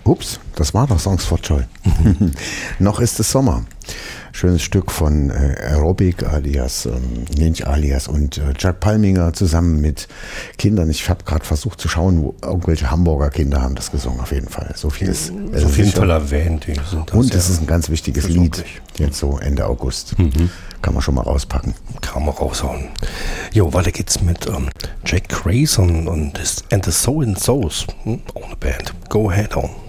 Ups, das war doch Songs for Joy. Noch ist es Sommer. Schönes Stück von Aerobic alias Ninja alias und Jack Palminger zusammen mit Kindern. Ich habe gerade versucht zu schauen, wo irgendwelche Hamburger Kinder haben das gesungen, auf jeden Fall. So viel ist auf jeden Fall erwähnt. Und es ist ein ganz wichtiges Lied, jetzt so Ende August. Kann man schon mal rauspacken. Kann man raushauen. Jo, weiter geht's mit Jack Craze und The Soul and Souls. Auch eine Band. Go ahead on.